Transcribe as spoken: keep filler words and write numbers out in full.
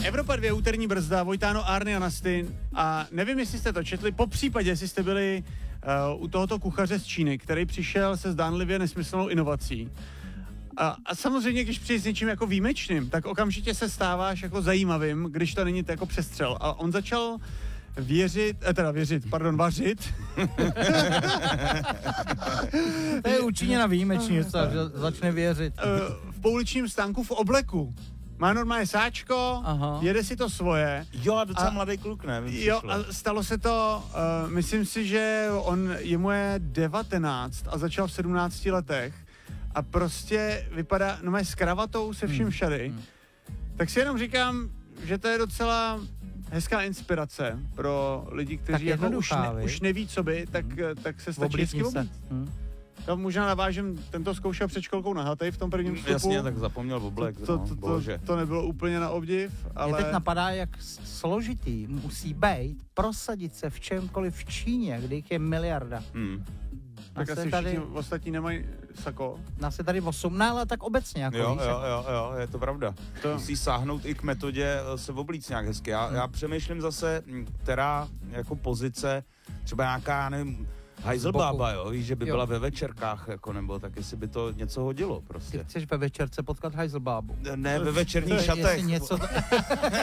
Evropa dva, úterní brzda, Vojtáno, Arny a Nastin. A nevím, jestli jste to četli, po případě, jestli jste byli uh, u tohoto kuchaře z Číny, který přišel se zdánlivě nesmyslnou inovací. A, a samozřejmě, když přijde s něčím jako výjimečným, tak okamžitě se stáváš jako zajímavým, když to není to jako přestřel. A on začal věřit, eh, teda věřit, pardon, vařit. To je určitě na výjimečný, že začne věřit. V pouličním stánku v obleku. Má normálně sáčko, Aha. jede si to svoje. Jo, a docela a, mladý kluk, ne? Jo, a stalo se to, uh, myslím si, že on, jemu je devatenáct a začal v sedmnácti letech a prostě vypadá, no má s kravatou se vším všady. Hmm. Tak si jenom říkám, že to je docela hezká inspirace pro lidi, kteří jako už, ne, už neví, co by, tak, hmm. tak se stačí hezky oblít. Hmm. Já možná navážem, tento zkoušel před školkou na Hatej v tom prvním vstupu. Jasně, tak zapomněl oblek. To, to, to, to, to nebylo úplně na obdiv, ale... Mě teď napadá, jak složitý musí být prosadit se v čemkoliv v Číně, kde jich je miliarda. Hmm. Tak asi tady, všichni ostatní nemají sako. Nás je tady osm, no, ale tak obecně. Jako jo, víš, jo, jo, jo, je to pravda. To... Musí sáhnout i k metodě se oblíct nějak hezky. Já, hmm. já přemýšlím zase, která jako pozice, třeba nějaká, nevím, hajzlbába, jo, víš, že by jo. byla ve večerkách, jako, nebo tak jestli by to něco hodilo prostě. Ty chceš ve večerce potkat hajzlbábu? Ne, ve večerních šatech. Něco...